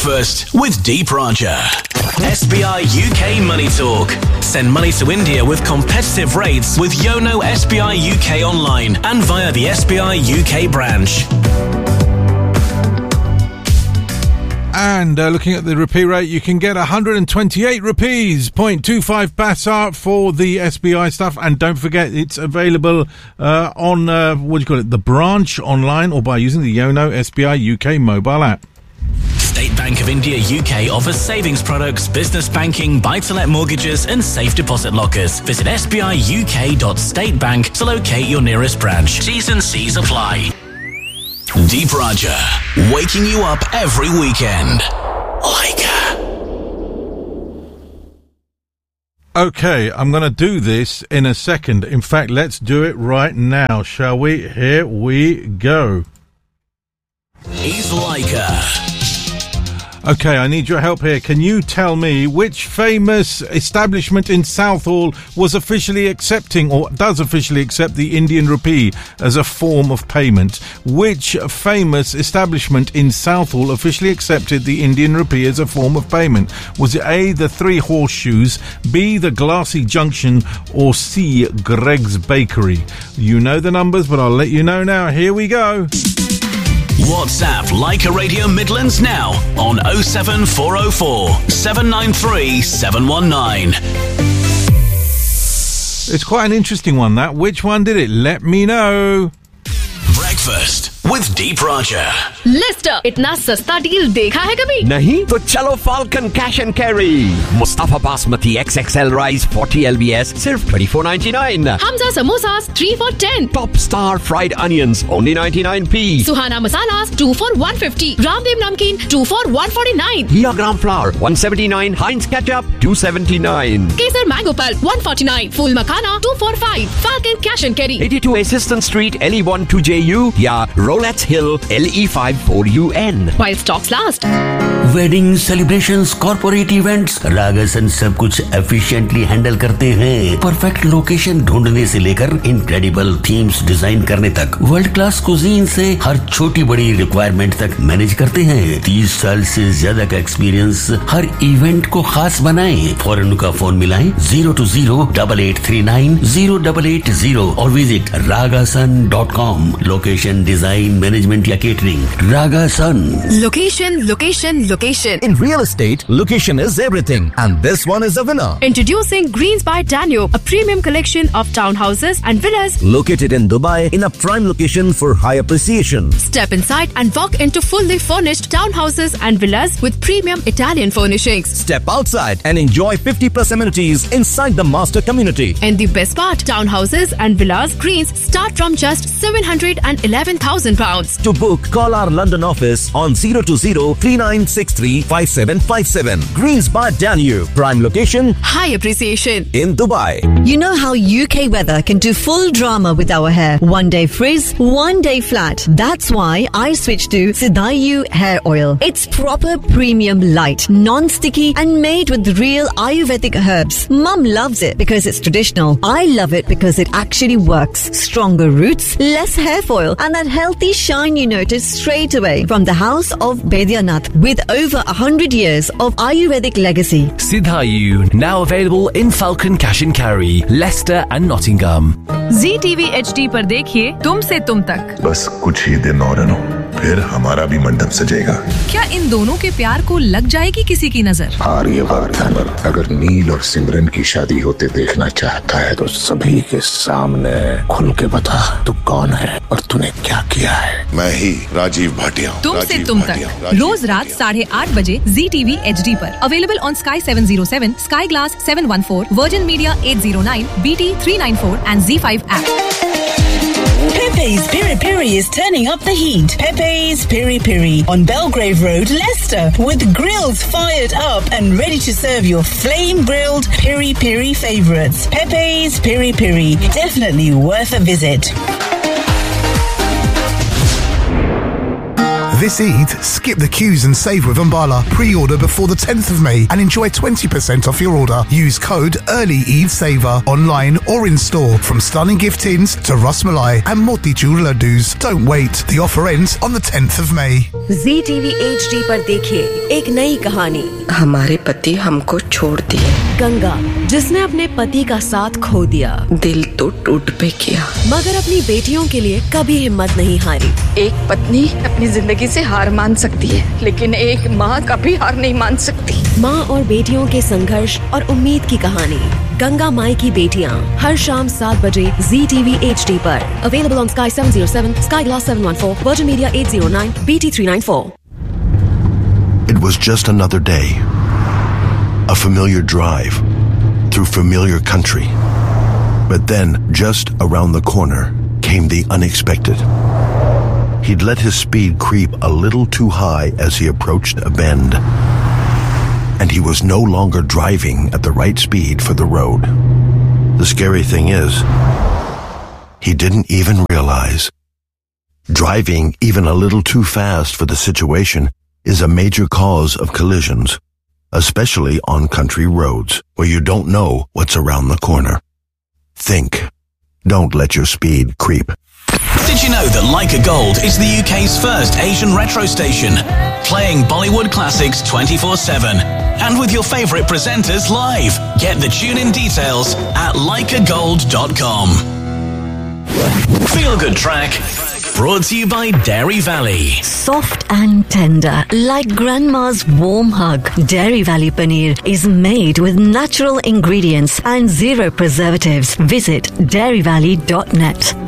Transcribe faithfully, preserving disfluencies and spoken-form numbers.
Breakfast with Deep Raja. S B I U K Money Talk. Send money to India with competitive rates with Yono S B I U K online and via the S B I U K branch. And uh, looking at the rupee rate, you can get one hundred twenty-eight rupees, zero point two five baht for the S B I stuff. And don't forget, it's available uh, on, uh, what do you call it, the branch online or by using the Yono S B I U K mobile app. State Bank of India U K offers savings products, business banking, buy-to-let mortgages and safe deposit lockers. Visit s b i u k dot state bank to locate your nearest branch. T's and C's apply. Deep Raja, waking you up every weekend. Like. Okay, I'm going to do this in a second. In fact, let's do it right now, shall we? Here we go. He's Leica. Okay, I need your help here. Can you tell me which famous establishment in Southall was officially accepting or does officially accept the Indian rupee as a form of payment? Which famous establishment in Southall officially accepted the Indian rupee as a form of payment? Was it A, the Three Horseshoes, B, the Glassy Junction, or C, Greg's Bakery? You know the numbers, but I'll let you know now. Here we go. WhatsApp Leica Radio Midlands now on oh seven four oh four, seven nine three, seven one nine. It's quite an interesting one, that. Which one did it? Let me know. Breakfast with Deep Raja. Lister, इतना सस्ता deal देखा है कभी? नहीं तो चलो Falcon Cash and Carry. Mustafa Basmati X X L Rice forty L B S सिर्फ twenty-four ninety-nine. Hamza Samosas three for ten. Top Star Fried Onions only ninety-nine p. Suhana Masalas two for one fifty. Ramdev Namkeen two for one forty-nine. Hia Gram Flour one seventy-nine. Heinz Ketchup two seventy-nine. Kesar Mango Pulp one forty-nine. Full Makhana two for five. Falcon Cash and Carry. eighty-two Assistant Street L E one two J U या Rolettes Hill L E five four U N. While stocks last. Wedding celebrations, corporate events, रागासन सब कुछ efficiently handle करते हैं। Perfect location ढूंढने से लेकर incredible themes design करने तक, वर्ल्ड क्लास कुजीन से हर छोटी बड़ी रिक्वायरमेंट तक मैनेज करते हैं। तीस साल से ज्यादा का एक्सपीरियंस हर इवेंट को खास बनाएं। फौरन उनका फोन मिलाएं zero to zero double eight three nine zero double eight zero और visit रागासन dot com. Location, design, management या catering, रागासन। Location, location, location. In real estate, location is everything, and this one is a winner. Introducing Greens by Danube, a premium collection of townhouses and villas located in Dubai in a prime location for high appreciation. Step inside and walk into fully furnished townhouses and villas with premium Italian furnishings. Step outside and enjoy fifty plus amenities inside the master community. And the best part, townhouses and villas Greens start from just seven hundred eleven thousand pounds. To book, call our London office on zero two zero three nine six three five seven five seven. Greens by Danube, prime location, high appreciation in Dubai. You know how U K weather can do full drama with our hair. One day frizz, one day flat. That's why I switched to Sidayu hair oil. It's proper premium light, non-sticky and made with real Ayurvedic herbs. Mum loves it because it's traditional. I love it because it actually works. Stronger roots, less hair foil and that healthy shine you notice straight away from the house of Baidyanath with over a hundred years of Ayurvedic legacy. Sidayu, now available in Falcon Cash and Carry, Leicester and Nottingham. Z T V H D पर देखिए तुम से तुम तक। बस कुछ ही दिन और अनु, फिर हमारा भी मंडप सजेगा। क्या इन दोनों के प्यार को लग जाएगी किसी की नजर? आर्यवर्धन अगर नील और सिमरन की शादी होते देखना चाहता है तो सभी के सामने खुल के बता तू कौन है और तूने क्या किया है। मैं ही राजीव भाटिया। तुम से तुम तक रोज रात साढ़े आठ बजे Z T V H D पर available on Sky seven oh seven, Sky Glass seven one four, Virgin Media eight oh nine, B T three ninety-four and Z five app. Pepe's Piri Piri is turning up the heat. Pepe's Piri Piri on Belgrave Road, Leicester, with grills fired up and ready to serve your flame-grilled Piri Piri favourites. Pepe's Piri Piri, definitely worth a visit. This Eid, skip the queues and save with Umbala. Pre-order before the tenth of May and enjoy twenty percent off your order. Use code EARLY-EID-SAVER online or in store from stunning gift tins to Ras Malai and Motichur laddus. Don't wait. The offer ends on the tenth of May. Z T V H D पर देखिए एक नई कहानी। हमारे पति हमको छोड़ दिए। गंगा, जिसने अपने पति का साथ खो दिया। दिल तो टूट पे किया, मगर अपनी बेटियों के लिए कभी हिम्मत नहीं हारी। एक पत्नी अपनी जिंदगी से हार मान सकती है, लेकिन एक माँ कभी हार नहीं मान सकती। माँ और बेटियों के संघर्ष और उम्मीद की कहानी गंगा माई की बेटियाँ, हर शाम सात बजे Z T V H D पर। Available on Sky seven oh seven, Sky Glass seven one four, Virgin Media eight oh nine, B T three nine four. It was just another day. A familiar drive through familiar country. But then, just around the corner, came the unexpected. He'd let his speed creep a little too high as he approached a bend. And he was no longer driving at the right speed for the road. The scary thing is, he didn't even realize. Driving even a little too fast for the situation is a major cause of collisions, especially on country roads where you don't know what's around the corner. Think. Don't let your speed creep. Did you know that Leica Gold is the U K's first Asian retro station, playing Bollywood classics twenty-four seven and with your favorite presenters live? Get the tune-in details at leica gold dot com. Feel Good Track, brought to you by Dairy Valley. Soft and tender, like grandma's warm hug. Dairy Valley Paneer is made with natural ingredients and zero preservatives. Visit dairy valley dot net.